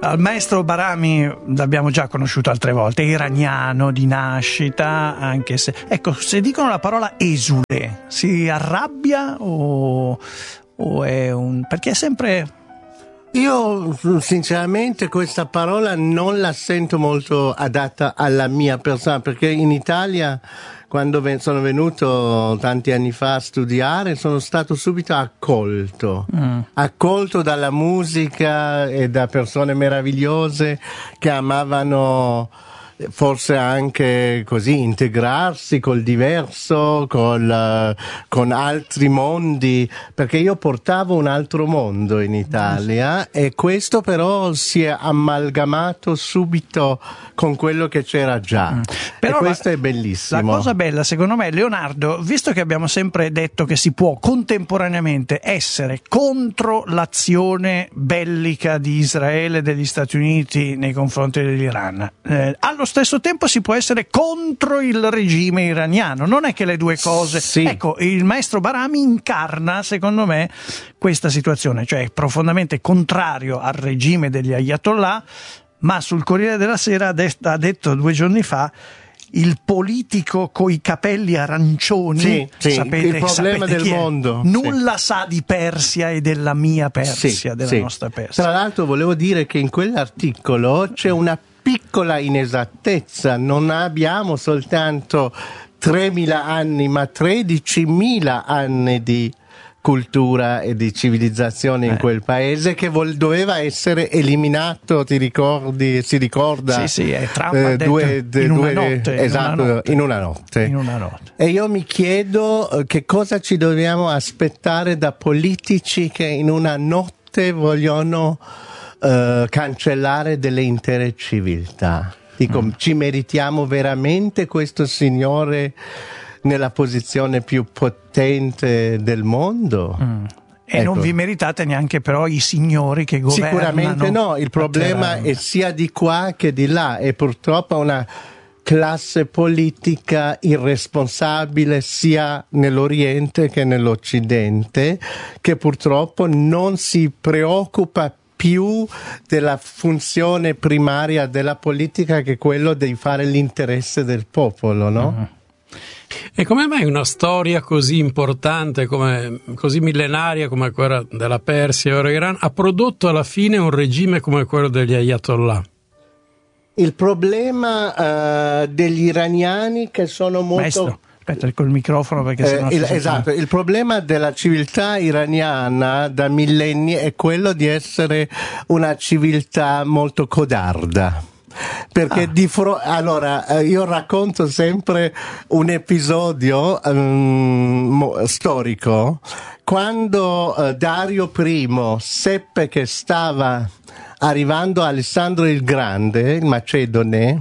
Al maestro Barami l'abbiamo già conosciuto altre volte, è iraniano di nascita, anche se, ecco, se dicono la parola esule, si arrabbia o è perché è sempre... Io sinceramente questa parola non la sento molto adatta alla mia persona, perché in Italia, quando sono venuto tanti anni fa a studiare, sono stato subito accolto dalla musica e da persone meravigliose che amavano forse anche così integrarsi col diverso, con altri mondi, perché io portavo un altro mondo in Italia e questo però si è amalgamato subito con quello che c'era già. Però e questo è bellissimo. La cosa bella secondo me, Leonardo, visto che abbiamo sempre detto che si può contemporaneamente essere contro l'azione bellica di Israele e degli Stati Uniti nei confronti dell'Iran, allo stesso tempo si può essere contro il regime iraniano, non è che le due cose... Sì. Ecco, il maestro Barami incarna secondo me questa situazione, cioè profondamente contrario al regime degli Ayatollah, ma sul Corriere della Sera ha detto 2 giorni fa: il politico coi capelli arancioni, sì, sapete, il problema del mondo, nulla sa di Persia e della mia Persia, della nostra Persia. Tra l'altro volevo dire che in quell'articolo c'è una piccola inesattezza, non abbiamo soltanto 3.000 anni ma 13.000 anni di cultura e di civilizzazione in quel paese che doveva essere eliminato, ti ricordi? Si ricorda? Sì, Trump ha detto in una notte. Esatto, in una notte. E io mi chiedo che cosa ci dobbiamo aspettare da politici che in una notte vogliono cancellare delle intere civiltà. Dico, ci meritiamo veramente questo signore nella posizione più potente del mondo? E ecco, non vi meritate neanche però i signori che governano? Sicuramente no, il problema è sia di qua che di là, e purtroppo una classe politica irresponsabile sia nell'Oriente che nell'Occidente, che purtroppo non si preoccupa più della funzione primaria della politica, che è quello di fare l'interesse del popolo, no? E come mai una storia così importante, così millenaria come quella della Persia e ora Iran, ha prodotto alla fine un regime come quello degli Ayatollah? Il problema degli iraniani che sono molto... Maestro, aspetta col microfono perché sennò esatto, il problema della civiltà iraniana da millenni è quello di essere una civiltà molto codarda. Perché allora io racconto sempre un episodio storico. Quando Dario I seppe che stava arrivando Alessandro il Grande, il Macedone,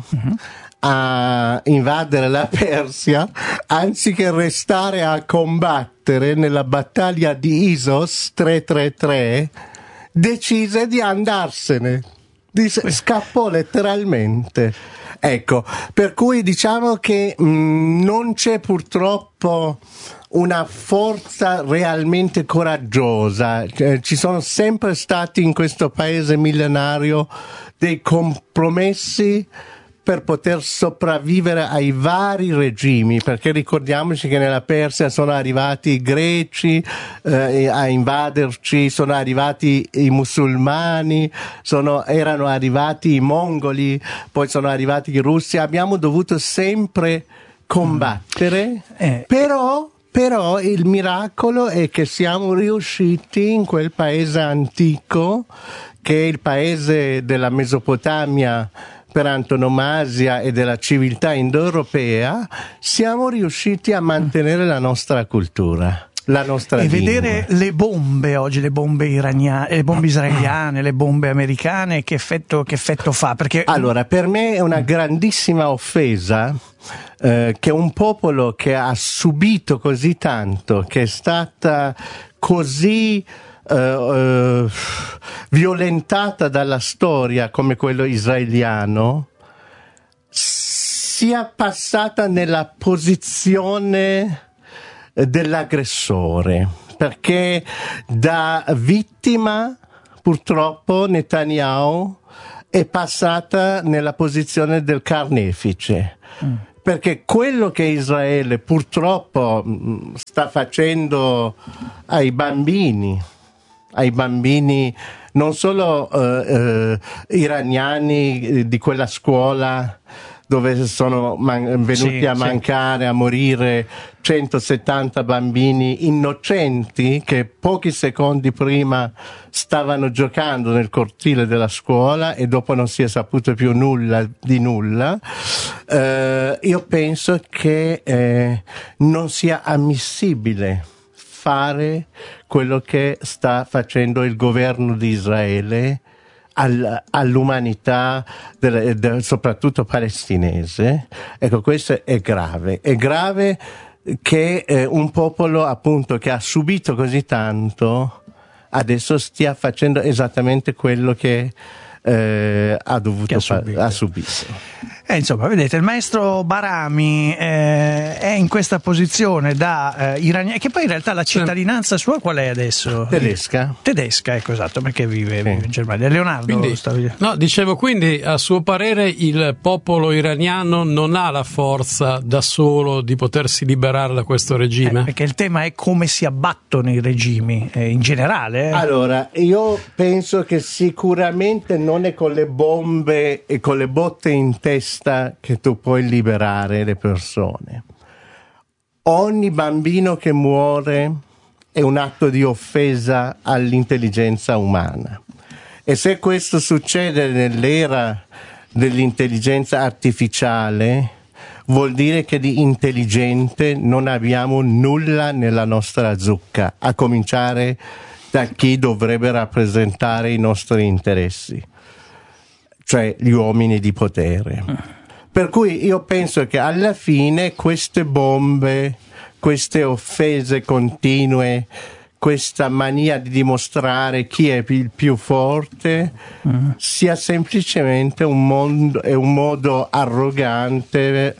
a invadere la Persia, anziché restare a combattere nella battaglia di Isos 333, decise di andarsene. Scappò letteralmente. Ecco, per cui diciamo che non c'è purtroppo una forza realmente coraggiosa. Ci sono sempre stati in questo paese millenario dei compromessi per poter sopravvivere ai vari regimi, perché ricordiamoci che nella Persia sono arrivati i greci a invaderci, sono arrivati i musulmani, erano arrivati i mongoli, poi sono arrivati i russi. Abbiamo dovuto sempre combattere, però il miracolo è che siamo riusciti in quel paese antico, che è il paese della Mesopotamia per antonomasia e della civiltà indoeuropea, siamo riusciti a mantenere la nostra cultura, la nostra lingua. Vedere le bombe oggi, le bombe iraniane, le bombe israeliane, le bombe americane, che effetto fa? Perché allora, per me è una grandissima offesa che un popolo che ha subito così tanto, che è stata così violentata dalla storia come quello israeliano, sia passata nella posizione dell'aggressore, perché da vittima purtroppo Netanyahu è passata nella posizione del carnefice. Perché quello che Israele purtroppo sta facendo ai bambini non solo iraniani di quella scuola dove sono venuti a mancare, a morire 170 bambini innocenti che pochi secondi prima stavano giocando nel cortile della scuola e dopo non si è saputo più nulla di nulla. Io penso che non sia ammissibile fare quello che sta facendo il governo di Israele all'umanità soprattutto palestinese. Ecco, questo è grave che un popolo appunto che ha subito così tanto adesso stia facendo esattamente quello che ha subito. Insomma, vedete, il maestro Barami è in questa posizione da iraniano, che poi in realtà la cittadinanza sua qual è adesso? Tedesca, ecco, esatto, perché vive in Germania. Leonardo, quindi a suo parere il popolo iraniano non ha la forza da solo di potersi liberare da questo regime? Perché il tema è come si abbattono i regimi in generale. Allora, io penso che sicuramente non è con le bombe e con le botte in testa che tu puoi liberare le persone. Ogni bambino che muore è un atto di offesa all'intelligenza umana, e se questo succede nell'era dell'intelligenza artificiale vuol dire che di intelligente non abbiamo nulla nella nostra zucca, a cominciare da chi dovrebbe rappresentare i nostri interessi, cioè gli uomini di potere. Per cui io penso che alla fine queste bombe, queste offese continue, questa mania di dimostrare chi è il più forte sia semplicemente un modo arrogante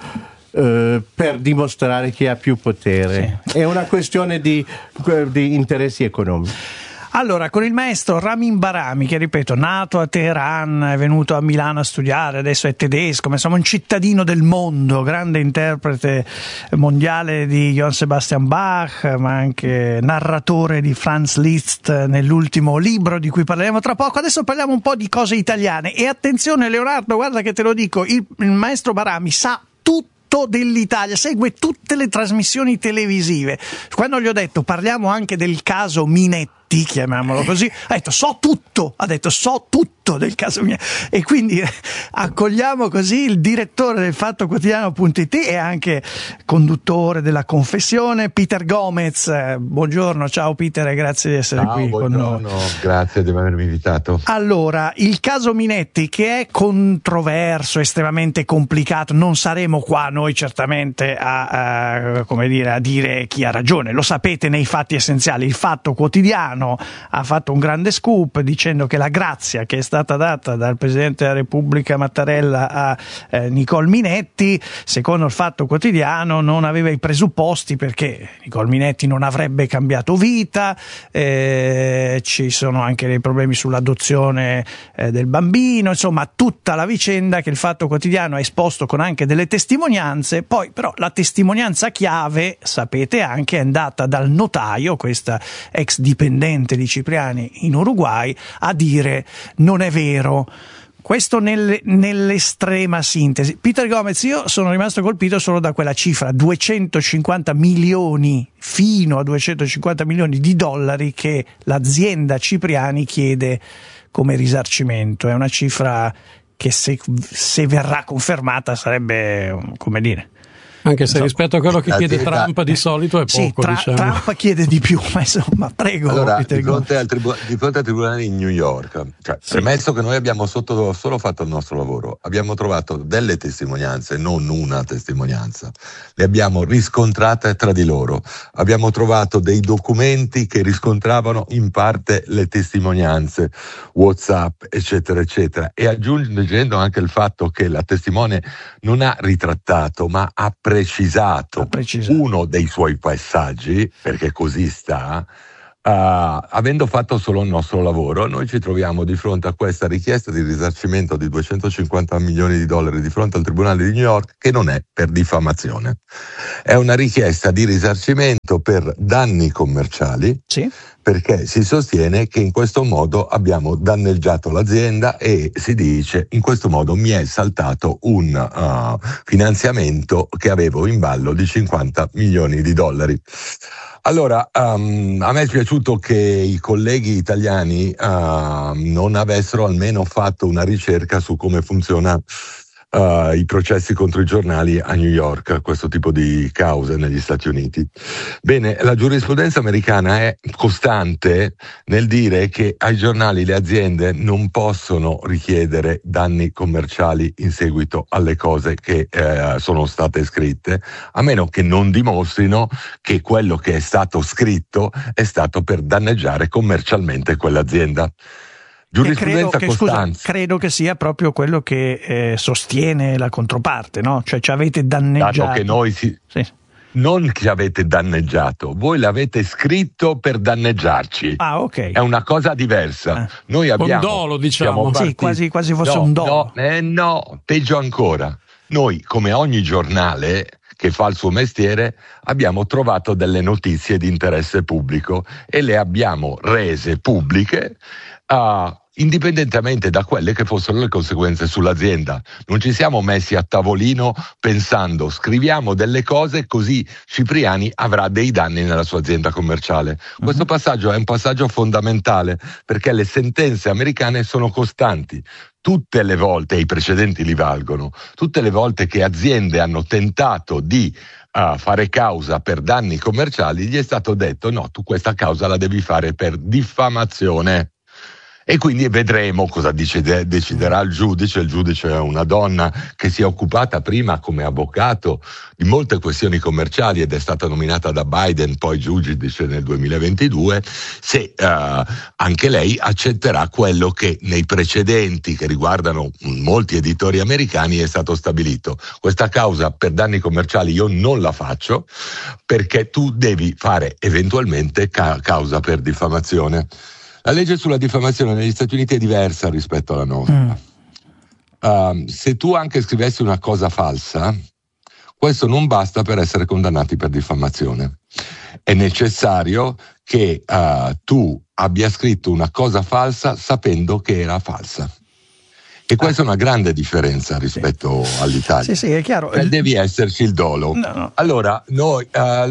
per dimostrare chi ha più potere. Sì. È una questione di interessi economici. Allora, con il maestro Ramin Barami, che ripeto, nato a Teheran, è venuto a Milano a studiare, adesso è tedesco, ma insomma un cittadino del mondo, grande interprete mondiale di Johann Sebastian Bach, ma anche narratore di Franz Liszt nell'ultimo libro di cui parleremo tra poco. Adesso parliamo un po' di cose italiane. E attenzione Leonardo, guarda che te lo dico, il maestro Barami sa tutto dell'Italia, segue tutte le trasmissioni televisive. Quando gli ho detto parliamo anche del caso Minetti, chiamiamolo così, ha detto so tutto del caso Minetti, e quindi accogliamo così il direttore del Fatto Quotidiano.it e anche conduttore della Confessione, Peter Gomez. Buongiorno, ciao Peter e grazie di essere qui con noi. Grazie di avermi invitato. Allora, il caso Minetti, che è controverso, estremamente complicato, non saremo qua noi certamente a dire chi ha ragione, lo sapete nei fatti essenziali. Il Fatto Quotidiano ha fatto un grande scoop dicendo che la grazia che è stata data dal Presidente della Repubblica Mattarella a Nicole Minetti, secondo il Fatto Quotidiano, non aveva i presupposti, perché Nicole Minetti non avrebbe cambiato vita, ci sono anche dei problemi sull'adozione del bambino, insomma tutta la vicenda che il Fatto Quotidiano ha esposto con anche delle testimonianze. Poi però la testimonianza chiave, sapete anche, è andata dal notaio, questa ex dipendente di Cipriani in Uruguay, a dire non è vero. Questo nell'estrema sintesi. Peter Gomez, io sono rimasto colpito solo da quella cifra, 250 milioni, fino a 250 milioni di dollari che l'azienda Cipriani chiede come risarcimento. È una cifra che se verrà confermata sarebbe, come dire... Anche se rispetto a quello che chiede Trump di solito è poco, diciamo. Trump chiede di più, ma insomma, prego. Allora, di fronte al tribunale di New York, premesso che noi abbiamo solo fatto il nostro lavoro, abbiamo trovato delle testimonianze, non una testimonianza, le abbiamo riscontrate tra di loro, abbiamo trovato dei documenti che riscontravano in parte le testimonianze, WhatsApp, eccetera, eccetera, e aggiungendo anche il fatto che la testimone non ha ritrattato, ma ha precisato uno dei suoi passaggi, perché così sta, Avendo fatto solo il nostro lavoro, noi ci troviamo di fronte a questa richiesta di risarcimento di $250 milioni di fronte al Tribunale di New York, che non è per diffamazione, è una richiesta di risarcimento per danni commerciali, sì, perché si sostiene che in questo modo abbiamo danneggiato l'azienda e si dice in questo modo mi è saltato un finanziamento che avevo in ballo di $50 milioni. Allora, a me è piaciuto che i colleghi italiani non avessero almeno fatto una ricerca su come funziona i processi contro i giornali a New York, questo tipo di cause negli Stati Uniti. Bene, la giurisprudenza americana è costante nel dire che ai giornali le aziende non possono richiedere danni commerciali in seguito alle cose che sono state scritte, a meno che non dimostrino che quello che è stato scritto è stato per danneggiare commercialmente quell'azienda. Giurisprudenza costante. Credo che sia proprio quello che sostiene la controparte, no? Cioè ci avete danneggiato. Dato che noi sì. Non ci avete danneggiato, voi l'avete scritto per danneggiarci. Ah, ok. È una cosa diversa. Noi abbiamo un dolo, diciamo. Sì, quasi fosse un dolo. No, peggio ancora. Noi, come ogni giornale che fa il suo mestiere, abbiamo trovato delle notizie di interesse pubblico e le abbiamo rese pubbliche indipendentemente da quelle che fossero le conseguenze sull'azienda. Non ci siamo messi a tavolino pensando scriviamo delle cose così Cipriani avrà dei danni nella sua azienda commerciale. Questo passaggio è un passaggio fondamentale perché le sentenze americane sono costanti. Tutte le volte, e i precedenti li valgono, tutte le volte che aziende hanno tentato di fare causa per danni commerciali, gli è stato detto no, tu questa causa la devi fare per diffamazione. E quindi vedremo cosa deciderà il giudice. Il giudice è una donna che si è occupata prima come avvocato di molte questioni commerciali ed è stata nominata da Biden poi giudice nel 2022, se anche lei accetterà quello che nei precedenti che riguardano molti editori americani è stato stabilito. Questa causa per danni commerciali io non la faccio perché tu devi fare eventualmente causa per diffamazione. La legge sulla diffamazione negli Stati Uniti è diversa rispetto alla nostra. Se tu anche scrivessi una cosa falsa, questo non basta per essere condannati per diffamazione. È necessario che tu abbia scritto una cosa falsa sapendo che era falsa. E questa è una grande differenza rispetto all'Italia. Sì, è chiaro. Devi esserci il dolo. No. Allora, noi,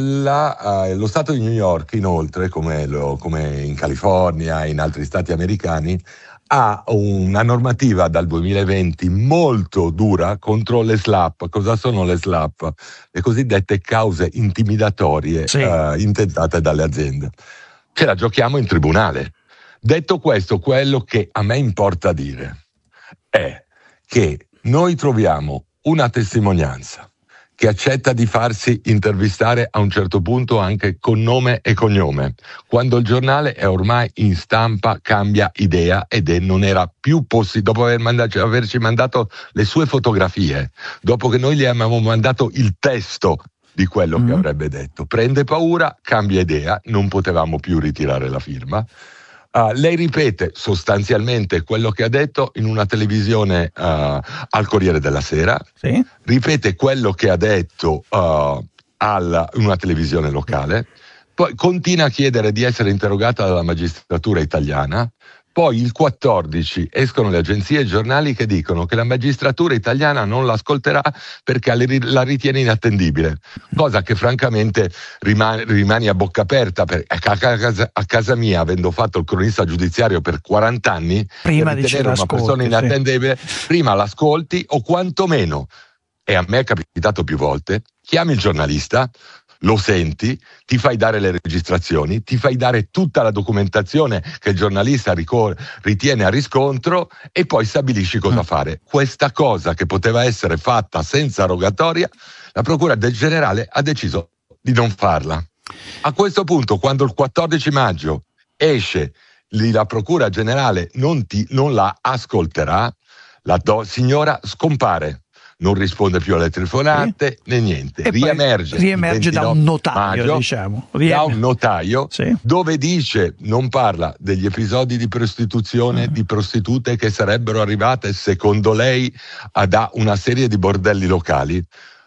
lo Stato di New York, inoltre, come in California e in altri stati americani, ha una normativa dal 2020 molto dura contro le SLAPP. Cosa sono le SLAPP? Le cosiddette cause intimidatorie intentate dalle aziende. Ce la giochiamo in tribunale. Detto questo, quello che a me importa dire è che noi troviamo una testimonianza che accetta di farsi intervistare a un certo punto anche con nome e cognome, quando il giornale è ormai in stampa, cambia idea non era più possibile, dopo averci mandato le sue fotografie, dopo che noi gli avevamo mandato il testo di quello che avrebbe detto, prende paura, cambia idea, non potevamo più ritirare la firma. Lei ripete sostanzialmente quello che ha detto in una televisione al Corriere della Sera, ripete quello che ha detto in una televisione locale, poi continua a chiedere di essere interrogata dalla magistratura italiana. Poi il 14 escono le agenzie e i giornali che dicono che la magistratura italiana non l'ascolterà perché la ritiene inattendibile, cosa che francamente rimani a bocca aperta, perché a casa mia, avendo fatto il cronista giudiziario per 40 anni, prima per ritenere una persona inattendibile, prima l'ascolti o quantomeno, e a me è capitato più volte, chiami il giornalista, lo senti, ti fai dare le registrazioni, ti fai dare tutta la documentazione che il giornalista ritiene a riscontro e poi stabilisci cosa fare. Questa cosa che poteva essere fatta senza rogatoria, la Procura del Generale ha deciso di non farla. A questo punto, quando il 14 maggio esce, la Procura Generale non la ascolterà, la signora scompare. non risponde più alle telefonate, né niente. E riemerge da un notaio, maggio, diciamo. Da un notaio, sì, dove dice, non parla degli episodi di prostituzione, di prostitute che sarebbero arrivate, secondo lei, da una serie di bordelli locali.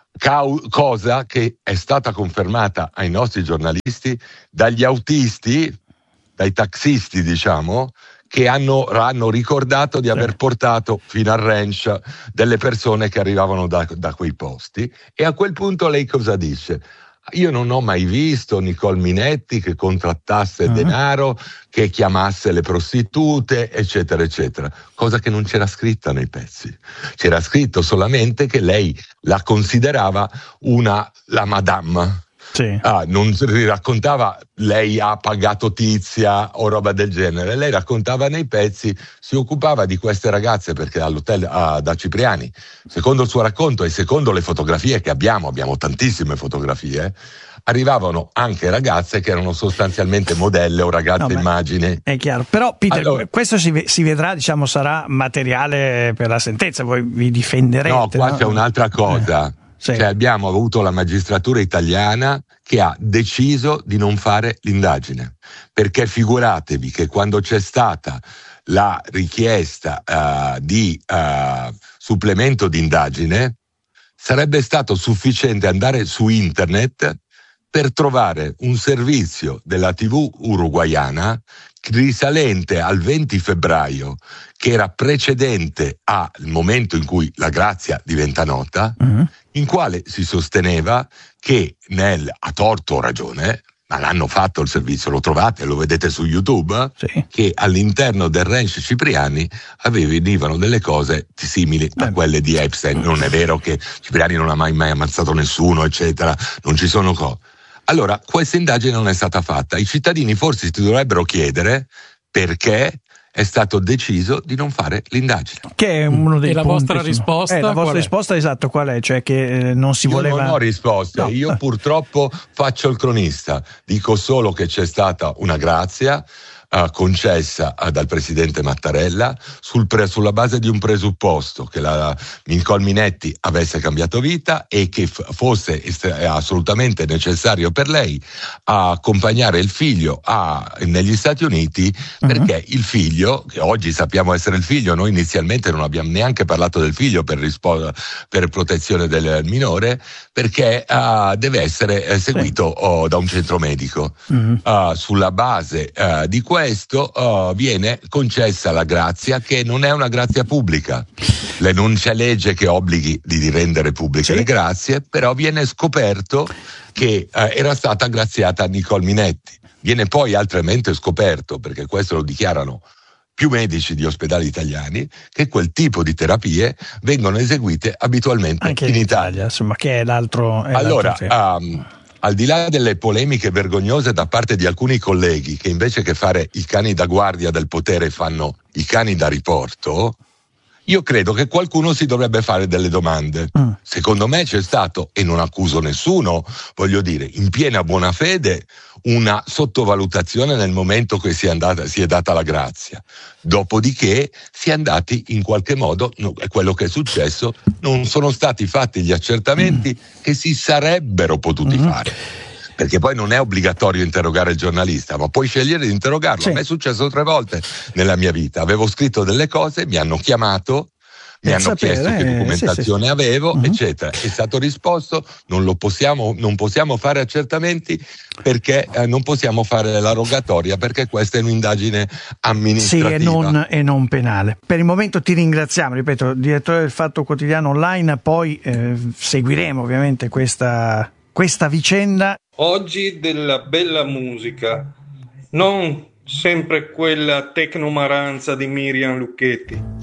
Cosa che è stata confermata ai nostri giornalisti dagli autisti, dai taxisti, diciamo, che hanno ricordato di aver portato fino al ranch delle persone che arrivavano da quei posti. E a quel punto lei cosa dice? Io non ho mai visto Nicole Minetti che contrattasse denaro, che chiamasse le prostitute, eccetera, eccetera. Cosa che non c'era scritta nei pezzi. C'era scritto solamente che lei la considerava la madame. Sì. Non raccontava lei ha pagato Tizia o roba del genere. Lei raccontava nei pezzi, si occupava di queste ragazze perché all'hotel da Cipriani, secondo il suo racconto e secondo le fotografie che abbiamo tantissime fotografie, arrivavano anche ragazze che erano sostanzialmente modelle o ragazze immagine. È chiaro, però Peter, questo si vedrà, diciamo, sarà materiale per la sentenza, voi vi difenderete. No, qua c'è un'altra cosa. Sì. Cioè abbiamo avuto la magistratura italiana che ha deciso di non fare l'indagine, perché figuratevi che quando c'è stata la richiesta di supplemento di indagine sarebbe stato sufficiente andare su internet per trovare un servizio della TV uruguaiana risalente al 20 febbraio, che era precedente al momento in cui la Grazia diventa nota, in quale si sosteneva che a torto o ragione, ma l'hanno fatto il servizio, lo trovate, lo vedete su YouTube, sì, che all'interno del ranch Cipriani venivano delle cose simili a quelle di Epstein. Non è vero che Cipriani non ha mai ammazzato nessuno, eccetera, non ci sono cose. Allora, questa indagine non è stata fatta. I cittadini forse si dovrebbero chiedere perché è stato deciso di non fare l'indagine. Che è uno dei punti. Vostra risposta? La vostra risposta, esatto, qual è? Cioè che non si voleva... Io non ho risposte, no. Io purtroppo faccio il cronista. Dico solo che c'è stata una grazia concessa dal presidente Mattarella sulla base di un presupposto, che la Nicole Minetti avesse cambiato vita e che fosse assolutamente necessario per lei accompagnare il figlio negli Stati Uniti, perché il figlio, che oggi sappiamo essere il figlio, noi inizialmente non abbiamo neanche parlato del figlio per protezione del minore, perché deve essere seguito da un centro medico. Sulla base di questo viene concessa la grazia, che non è una grazia pubblica. Non c'è legge che obblighi di rendere pubbliche le grazie, però viene scoperto che era stata graziata Nicole Minetti. Viene poi altramente scoperto, perché questo lo dichiarano più medici di ospedali italiani, che quel tipo di terapie vengono eseguite abitualmente anche in Italia. Insomma, che è l'altro. Allora, al di là delle polemiche vergognose da parte di alcuni colleghi che invece che fare i cani da guardia del potere fanno i cani da riporto, io credo che qualcuno si dovrebbe fare delle domande. Secondo me c'è stato, e non accuso nessuno, voglio dire, in piena buona fede, una sottovalutazione nel momento che si è data la grazia. Dopodiché si è andati in qualche modo, quello che è successo, non sono stati fatti gli accertamenti che si sarebbero potuti fare. Perché poi non è obbligatorio interrogare il giornalista, ma puoi scegliere di interrogarlo. A me è successo 3 volte nella mia vita. Avevo scritto delle cose, mi hanno chiamato, mi hanno chiesto che documentazione avevo, eccetera. È stato risposto: non possiamo fare accertamenti perché non possiamo fare la rogatoria, perché questa è un'indagine amministrativa. Sì, e non penale. Per il momento ti ringraziamo, ripeto, direttore del Fatto Quotidiano Online, poi seguiremo ovviamente questa vicenda. Oggi della bella musica, non sempre quella tecnomaranza di Miriam Lucchetti.